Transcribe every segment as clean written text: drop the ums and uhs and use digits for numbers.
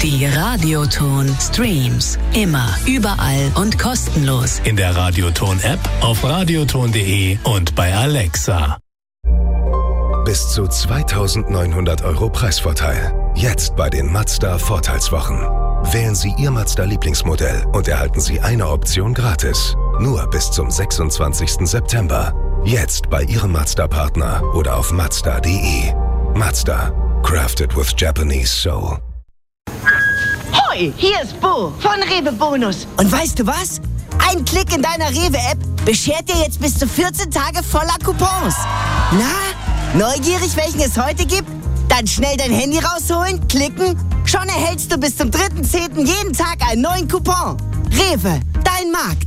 Die Radioton Streams. Immer, überall und kostenlos. In der Radioton-App, auf radioton.de und bei Alexa. Bis zu 2.900 € Preisvorteil. Jetzt bei den Mazda Vorteilswochen. Wählen Sie Ihr Mazda-Lieblingsmodell und erhalten Sie eine Option gratis. Nur bis zum 26. September. Jetzt bei Ihrem Mazda-Partner oder auf Mazda.de. Mazda. Crafted with Japanese soul. Hoi, hier ist Bo von Rewe Bonus. Und weißt du was? Ein Klick in deiner Rewe-App beschert dir jetzt bis zu 14 Tage voller Coupons. Na, neugierig, welchen es heute gibt? Dann schnell dein Handy rausholen, klicken. Schon erhältst du bis zum 3.10. jeden Tag einen neuen Coupon. Rewe, dein Markt.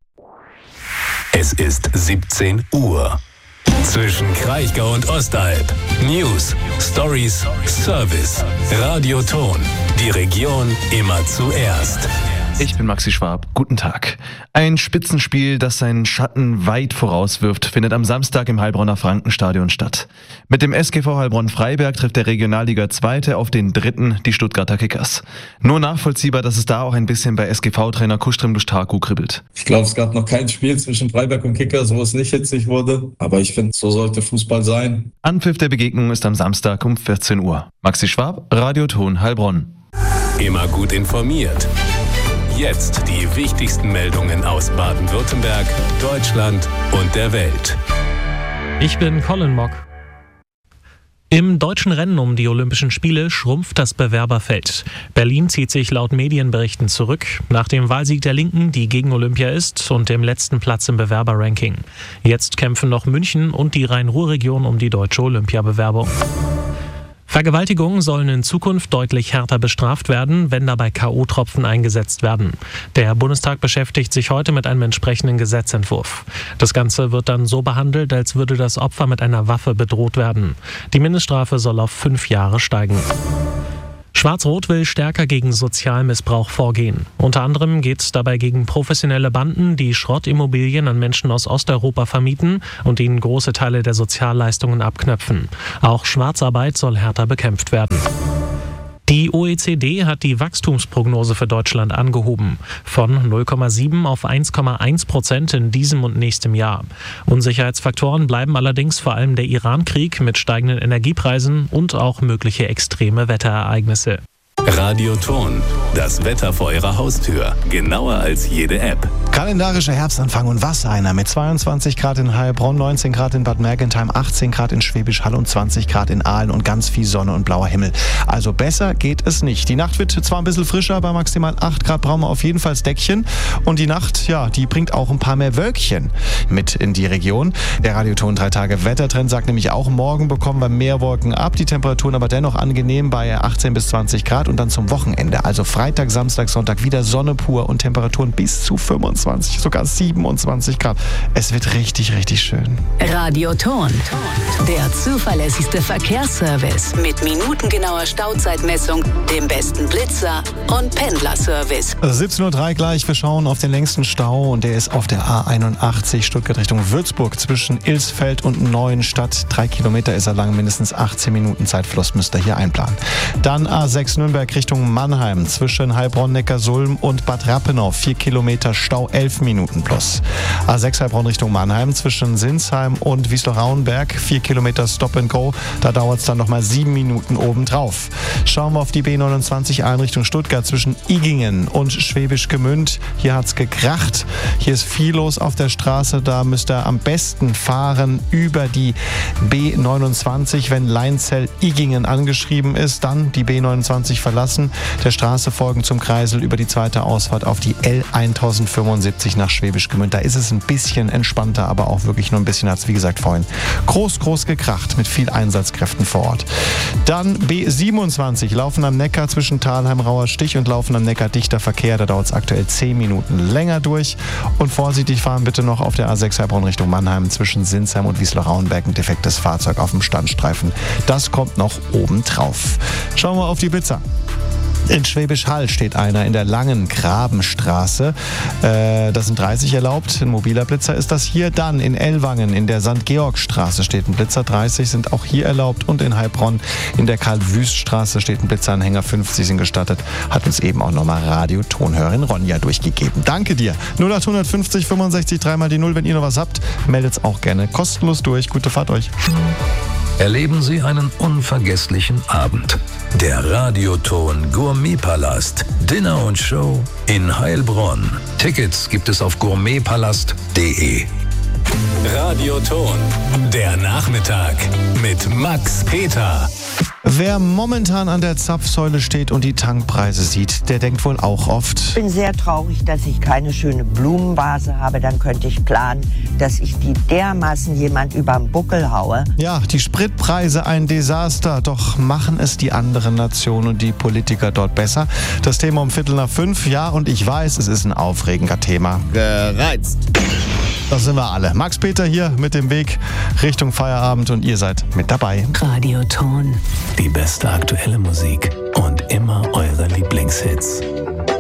Es ist 17 Uhr. Zwischen Kraichgau und Ostalb. News, Stories, Service. Radioton. Die Region immer zuerst. Ich bin Maxi Schwab. Guten Tag. Ein Spitzenspiel, das seinen Schatten weit vorauswirft, findet am Samstag im Heilbronner Frankenstadion statt. Mit dem SGV Heilbronn-Freiberg trifft der Regionalliga Zweite auf den Dritten, die Stuttgarter Kickers. Nur nachvollziehbar, dass es da auch ein bisschen bei SGV-Trainer Kustrim Lustaku kribbelt. Ich glaube, es gab noch kein Spiel zwischen Freiberg und Kickers, wo es nicht hitzig wurde. Aber ich finde, so sollte Fußball sein. Anpfiff der Begegnung ist am Samstag um 14 Uhr. Maxi Schwab, Radioton Heilbronn. Immer gut informiert. Jetzt die wichtigsten Meldungen aus Baden-Württemberg, Deutschland und der Welt. Ich bin Colin Mock. Im deutschen Rennen um die Olympischen Spiele schrumpft das Bewerberfeld. Berlin zieht sich laut Medienberichten zurück, nach dem Wahlsieg der Linken, die gegen Olympia ist, und dem letzten Platz im Bewerberranking. Jetzt kämpfen noch München und die Rhein-Ruhr-Region um die deutsche Olympiabewerbung. Vergewaltigungen sollen in Zukunft deutlich härter bestraft werden, wenn dabei K.O.-Tropfen eingesetzt werden. Der Bundestag beschäftigt sich heute mit einem entsprechenden Gesetzentwurf. Das Ganze wird dann so behandelt, als würde das Opfer mit einer Waffe bedroht werden. Die Mindeststrafe soll auf 5 Jahre steigen. Schwarz-Rot will stärker gegen Sozialmissbrauch vorgehen. Unter anderem geht es dabei gegen professionelle Banden, die Schrottimmobilien an Menschen aus Osteuropa vermieten und ihnen große Teile der Sozialleistungen abknöpfen. Auch Schwarzarbeit soll härter bekämpft werden. Die OECD hat die Wachstumsprognose für Deutschland angehoben. Von 0,7 auf 1,1% in diesem und nächstem Jahr. Unsicherheitsfaktoren bleiben allerdings vor allem der Iran-Krieg mit steigenden Energiepreisen und auch mögliche extreme Wetterereignisse. Radioton. Das Wetter vor Ihrer Haustür. Genauer als jede App. Kalendarischer Herbstanfang und was einer. Mit 22 Grad in Heilbronn, 19 Grad in Bad Mergentheim, 18 Grad in Schwäbisch Hall und 20 Grad in Aalen und ganz viel Sonne und blauer Himmel. Also besser geht es nicht. Die Nacht wird zwar ein bisschen frischer, bei maximal 8 Grad brauchen wir auf jeden Fall das Deckchen. Und die Nacht, ja, die bringt auch ein paar mehr Wölkchen mit in die Region. Der Radioton 3-Tage-Wettertrend sagt nämlich auch, morgen bekommen wir mehr Wolken ab. Die Temperaturen aber dennoch angenehm bei 18 bis 20 Grad. Und dann zum Wochenende, also Freitag, Samstag, Sonntag wieder Sonne pur und Temperaturen bis zu 25, sogar 27 Grad. Es wird richtig, richtig schön. Radioton, der zuverlässigste Verkehrsservice mit minutengenauer Stauzeitmessung, dem besten Blitzer und Pendlerservice. 17:03 Uhr gleich, wir schauen auf den längsten Stau und der ist auf der A81 Stuttgart Richtung Würzburg zwischen Ilsfeld und Neuenstadt. 3 Kilometer ist er lang, mindestens 18 Minuten Zeitfluss müsst ihr hier einplanen. Dann A6 Nürnberg Richtung Mannheim zwischen Heilbronn, Neckarsulm und Bad Rappenau. 4 Kilometer Stau, 11 Minuten plus. A6 Heilbronn Richtung Mannheim zwischen Sinsheim und Wiesloch-Rauenberg. 4 Kilometer Stop and Go. Da dauert es dann nochmal 7 Minuten obendrauf. Schauen wir auf die B29 Aalen Richtung Stuttgart zwischen Igingen und Schwäbisch Gmünd. Hier hat es gekracht. Hier ist viel los auf der Straße. Da müsst ihr am besten fahren über die B29, wenn Leinzell-Igingen angeschrieben ist. Dann die B29 verlassen, der Straße folgen zum Kreisel über die zweite Ausfahrt auf die L1075 nach Schwäbisch Gmünd. Da ist es ein bisschen entspannter, aber auch wirklich nur ein bisschen, hat es wie gesagt vorhin groß gekracht mit viel Einsatzkräften vor Ort. Dann B27, Laufen am Neckar zwischen Thalheim, Rauerstich und Laufen am Neckar dichter Verkehr. Da dauert es aktuell 10 Minuten länger durch. Und vorsichtig fahren bitte noch auf der A6 Heilbronn Richtung Mannheim zwischen Sinsheim und Wiesloch-Rauenberg ein defektes Fahrzeug auf dem Standstreifen. Das kommt noch oben drauf. Schauen wir auf die Blitzer. In Schwäbisch Hall steht einer in der langen Grabenstraße. Das sind 30 erlaubt. Ein mobiler Blitzer ist das hier. Dann in Ellwangen in der St. Georg-Straße steht ein Blitzer. 30 sind auch hier erlaubt. Und in Heilbronn in der Karl-Wüst-Straße steht ein Blitzanhänger. 50 sind gestattet. Hat uns eben auch nochmal Radiotonhörerin Ronja durchgegeben. Danke dir. 0850 65 3 die 0. Wenn ihr noch was habt, meldet's auch gerne kostenlos durch. Gute Fahrt euch. Erleben Sie einen unvergesslichen Abend. Der Radioton Gourmetpalast. Dinner und Show in Heilbronn. Tickets gibt es auf gourmetpalast.de. Radioton, der Nachmittag mit Max Peter. Wer momentan an der Zapfsäule steht und die Tankpreise sieht, der denkt wohl auch oft: Ich bin sehr traurig, dass ich keine schöne Blumenvase habe. Dann könnte ich planen, dass ich die dermaßen jemand überm Buckel haue. Ja, die Spritpreise ein Desaster. Doch machen es die anderen Nationen und die Politiker dort besser? Das Thema um 4:45. Ja, und ich weiß, es ist ein aufregender Thema. Gereizt. Das sind wir alle. Max Peter hier mit dem Weg Richtung Feierabend und ihr seid mit dabei. Radioton. Die beste aktuelle Musik und immer eure Lieblingshits.